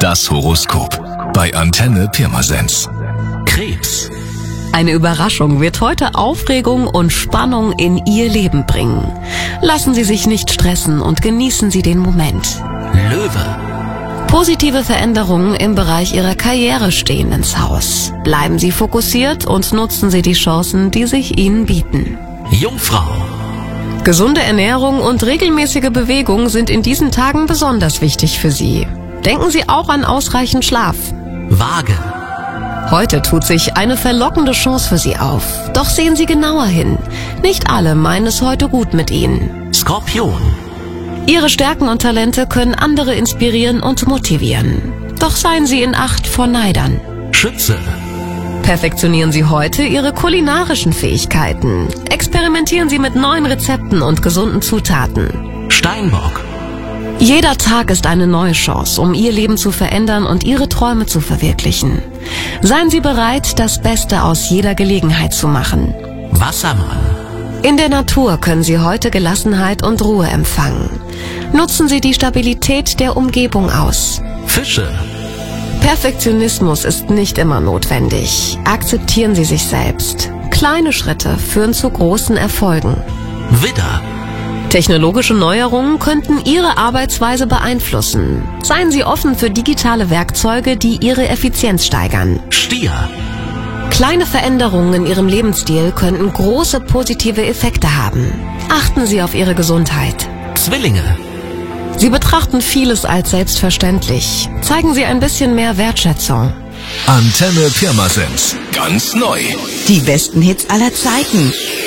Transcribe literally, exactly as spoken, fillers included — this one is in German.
Das Horoskop bei Antenne Pirmasens. Krebs. Eine Überraschung wird heute Aufregung und Spannung in Ihr Leben bringen. Lassen Sie sich nicht stressen und genießen Sie den Moment. Löwe. Positive Veränderungen im Bereich Ihrer Karriere stehen ins Haus. Bleiben Sie fokussiert und nutzen Sie die Chancen, die sich Ihnen bieten. Jungfrau. Gesunde Ernährung und regelmäßige Bewegung sind in diesen Tagen besonders wichtig für Sie. Denken Sie auch an ausreichend Schlaf. Waage. Heute tut sich eine verlockende Chance für Sie auf. Doch sehen Sie genauer hin. Nicht alle meinen es heute gut mit Ihnen. Skorpion. Ihre Stärken und Talente können andere inspirieren und motivieren. Doch seien Sie in Acht vor Neidern. Schütze. Perfektionieren Sie heute Ihre kulinarischen Fähigkeiten. Experimentieren Sie mit neuen Rezepten und gesunden Zutaten. Steinbock. Jeder Tag ist eine neue Chance, um Ihr Leben zu verändern und Ihre Träume zu verwirklichen. Seien Sie bereit, das Beste aus jeder Gelegenheit zu machen. Wassermann. In der Natur können Sie heute Gelassenheit und Ruhe empfangen. Nutzen Sie die Stabilität der Umgebung aus. Fische. Perfektionismus ist nicht immer notwendig. Akzeptieren Sie sich selbst. Kleine Schritte führen zu großen Erfolgen. Widder. Technologische Neuerungen könnten Ihre Arbeitsweise beeinflussen. Seien Sie offen für digitale Werkzeuge, die Ihre Effizienz steigern. Stier. Kleine Veränderungen in Ihrem Lebensstil könnten große positive Effekte haben. Achten Sie auf Ihre Gesundheit. Zwillinge. Sie betrachten vieles als selbstverständlich. Zeigen Sie ein bisschen mehr Wertschätzung. Antenne Pirmasens. Ganz neu. Die besten Hits aller Zeiten.